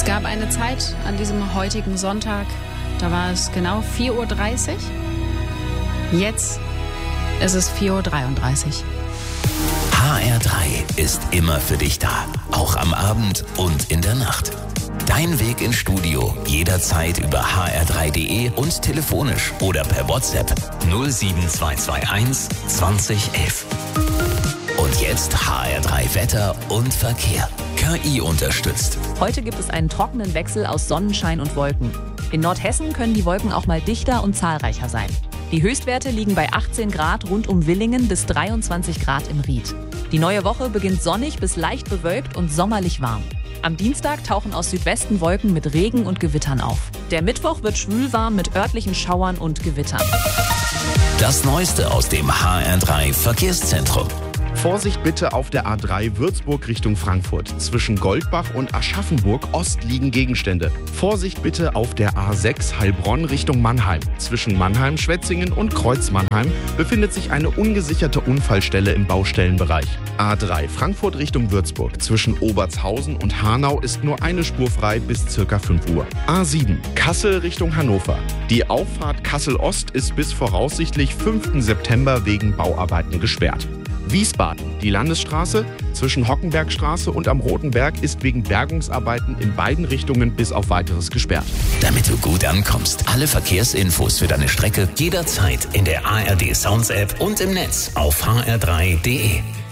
Es gab eine Zeit an diesem heutigen Sonntag, da war es genau 4:30 Uhr. Jetzt ist es 4:33 Uhr. HR3 ist immer für dich da, auch am Abend und in der Nacht. Dein Weg ins Studio jederzeit über hr3.de und telefonisch oder per WhatsApp 07221 2011. Und jetzt HR3 Wetter und Verkehr. KI unterstützt. Heute gibt es einen trockenen Wechsel aus Sonnenschein und Wolken. In Nordhessen können die Wolken auch mal dichter und zahlreicher sein. Die Höchstwerte liegen bei 18 Grad rund um Villingen bis 23 Grad im Ried. Die neue Woche beginnt sonnig bis leicht bewölkt und sommerlich warm. Am Dienstag tauchen aus Südwesten Wolken mit Regen und Gewittern auf. Der Mittwoch wird schwülwarm mit örtlichen Schauern und Gewittern. Das Neueste aus dem HR3 Verkehrszentrum. Vorsicht bitte auf der A3 Würzburg Richtung Frankfurt. Zwischen Goldbach und Aschaffenburg Ost liegen Gegenstände. Vorsicht bitte auf der A6 Heilbronn Richtung Mannheim. Zwischen Mannheim, Schwetzingen und Kreuz Mannheim befindet sich eine ungesicherte Unfallstelle im Baustellenbereich. A3 Frankfurt Richtung Würzburg. Zwischen Obertshausen und Hanau ist nur eine Spur frei bis ca. 5 Uhr. A7 Kassel Richtung Hannover. Die Auffahrt Kassel Ost ist bis voraussichtlich 5. September wegen Bauarbeiten gesperrt. Wiesbaden. Die Landesstraße zwischen Hockenbergstraße und am Roten Berg ist wegen Bergungsarbeiten in beiden Richtungen bis auf Weiteres gesperrt. Damit du gut ankommst, alle Verkehrsinfos für deine Strecke jederzeit in der ARD Sounds App und im Netz auf hr3.de.